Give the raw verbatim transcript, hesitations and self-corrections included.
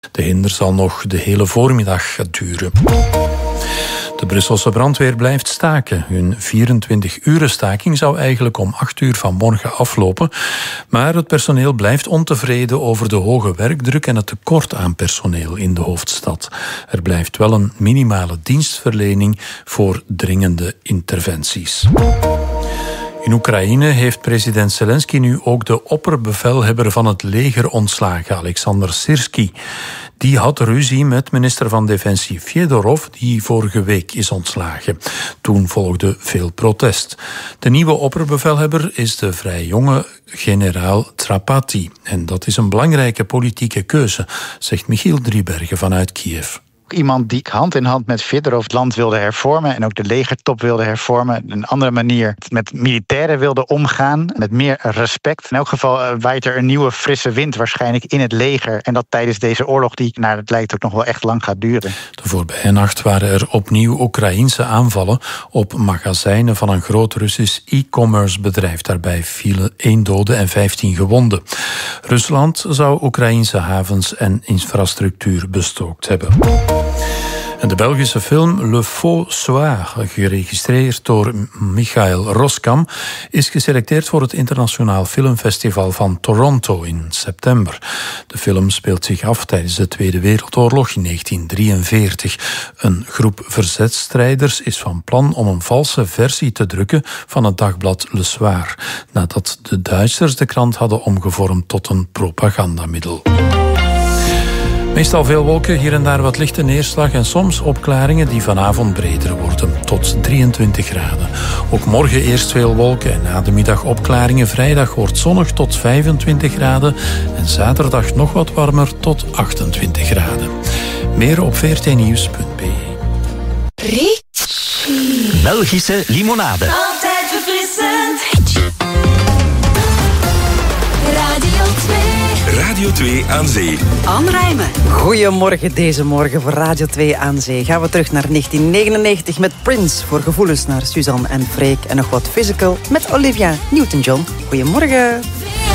De hinder zal nog de hele voormiddag duren. De Brusselse brandweer blijft staken. Hun vierentwintig-uren staking zou eigenlijk om acht uur vanmorgen aflopen. Maar het personeel blijft ontevreden over de hoge werkdruk en het tekort aan personeel in de hoofdstad. Er blijft wel een minimale dienstverlening voor dringende interventies. In Oekraïne heeft president Zelensky nu ook de opperbevelhebber van het leger ontslagen, Alexander Sirski. Die had ruzie met minister van Defensie Fedorov, die vorige week is ontslagen. Toen volgde veel protest. De nieuwe opperbevelhebber is de vrij jonge generaal Trapati. En dat is een belangrijke politieke keuze, zegt Michiel Driebergen vanuit Kiev. Iemand die hand in hand met Fedorov het land wilde hervormen en ook de legertop wilde hervormen. Een andere manier met militairen wilde omgaan, met meer respect. In elk geval uh, waait er een nieuwe frisse wind waarschijnlijk in het leger. En dat tijdens deze oorlog die, nou, het lijkt ook nog wel echt lang gaat duren. De voorbije nacht waren er opnieuw Oekraïense aanvallen op magazijnen van een groot Russisch e-commerce bedrijf. Daarbij vielen één dode en vijftien gewonden. Rusland zou Oekraïense havens en infrastructuur bestookt hebben. En de Belgische film Le Faux Soir, geregistreerd door Michael Roskam, is geselecteerd voor het Internationaal Filmfestival van Toronto in september. De film speelt zich af tijdens de Tweede Wereldoorlog in negentien drieënveertig. Een groep verzetstrijders is van plan om een valse versie te drukken van het dagblad Le Soir, nadat de Duitsers de krant hadden omgevormd tot een propagandamiddel. Meestal veel wolken, hier en daar wat lichte neerslag en soms opklaringen die vanavond breder worden, tot drieëntwintig graden. Ook morgen eerst veel wolken en na de middag opklaringen. Vrijdag wordt zonnig tot vijfentwintig graden en zaterdag nog wat warmer tot achtentwintig graden. Meer op v r t nieuws punt b e. Belgische limonade. Altijd verfrissend. Radio twee. Radio twee aan zee. Anne Rijmen. Goedemorgen deze morgen voor Radio twee aan zee. Gaan we terug naar negentien negenennegentig met Prince voor gevoelens naar Suzanne en Freek. En nog wat physical met Olivia Newton-John. Goedemorgen.